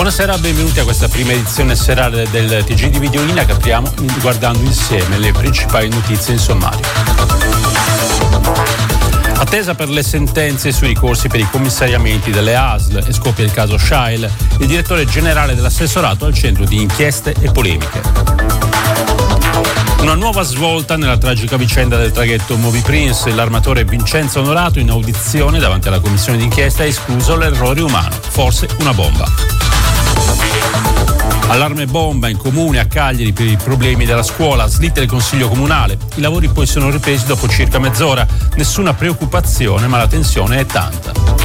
Buonasera, benvenuti a questa prima edizione serale del TG di Videolina che apriamo guardando insieme le principali notizie in sommario. Attesa per le sentenze sui ricorsi per i commissariamenti delle ASL e scoppia il caso Shail, il direttore generale dell'assessorato al centro di inchieste e polemiche. Una nuova svolta nella tragica vicenda del traghetto Moby Prince. L'armatore Vincenzo Onorato in audizione davanti alla commissione d'inchiesta ha escluso l'errore umano, forse una bomba. Allarme bomba in comune a Cagliari per i problemi della scuola, slitta il consiglio comunale. I lavori poi sono ripresi dopo circa mezz'ora. Nessuna preoccupazione, ma la tensione è tanta.